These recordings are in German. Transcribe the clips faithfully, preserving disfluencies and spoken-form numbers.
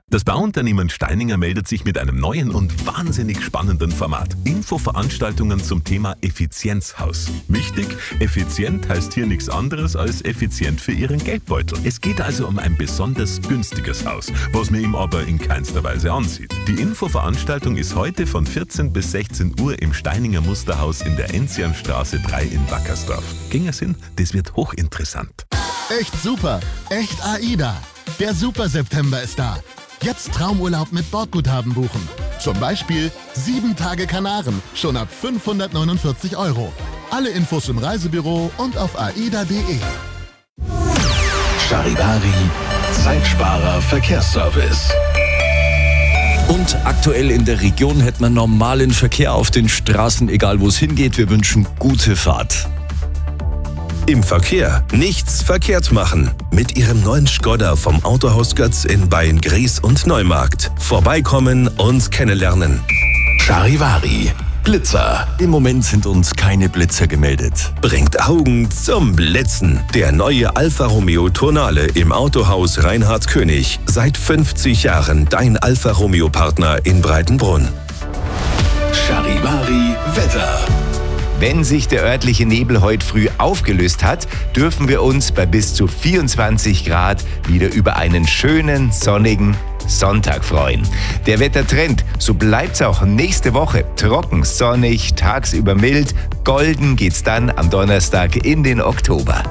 Das Bauunternehmen Steininger meldet sich mit einem neuen und wahnsinnig spannenden Format. Infoveranstaltungen zum Thema Effizienzhaus. Wichtig, effizient heißt hier nichts anderes als effizient für Ihren Geldbeutel. Es geht also um ein besonders günstiges Haus, was mir ihm aber in keinster Weise ansieht. Die Infoveranstaltung ist heute von vierzehn bis sechzehn Uhr im Steininger Musterhaus in der Enzianstraße drei in Wackersdorf. Ging es hin? Das wird hochinteressant. Echt super, echt AIDA. Der Super September ist da. Jetzt Traumurlaub mit Bordguthaben buchen. Zum Beispiel sieben Tage Kanaren, schon ab fünfhundertneunundvierzig Euro. Alle Infos im Reisebüro und auf aida punkt de. Charivari, Zeitsparer Verkehrsservice. Und aktuell in der Region hätten wir normalen Verkehr auf den Straßen, egal wo es hingeht. Wir wünschen gute Fahrt. Im Verkehr nichts verkehrt machen. Mit Ihrem neuen Skoda vom Autohaus Götz in Beyen-Gries und Neumarkt. Vorbeikommen und kennenlernen. Charivari, Blitzer. Im Moment sind uns keine Blitzer gemeldet. Bringt Augen zum Blitzen. Der neue Alfa Romeo Tonale im Autohaus Reinhard König. Seit fünfzig Jahren dein Alfa Romeo Partner in Breitenbrunn. Charivari Wetter. Wenn sich der örtliche Nebel heute früh aufgelöst hat, dürfen wir uns bei bis zu vierundzwanzig Grad wieder über einen schönen, sonnigen Sonntag freuen. Der Wettertrend, so bleibt's auch nächste Woche. Trocken, sonnig, tagsüber mild. Golden geht's dann am Donnerstag in den Oktober.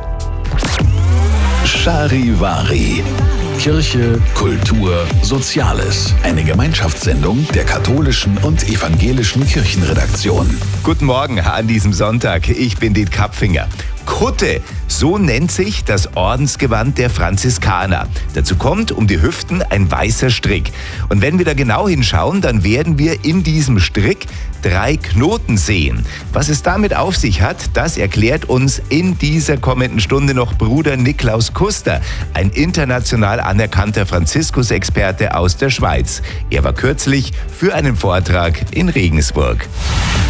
Charivari. Kirche, Kultur, Soziales. Eine Gemeinschaftssendung der katholischen und evangelischen Kirchenredaktion. Guten Morgen an diesem Sonntag. Ich bin Diet Kapfinger. Kutte, so nennt sich das Ordensgewand der Franziskaner. Dazu kommt um die Hüften ein weißer Strick. Und wenn wir da genau hinschauen, dann werden wir in diesem Strick drei Knoten sehen. Was es damit auf sich hat, das erklärt uns in dieser kommenden Stunde noch Bruder Niklaus Kuster, ein international anerkannter Franziskus-Experte aus der Schweiz. Er war kürzlich für einen Vortrag in Regensburg.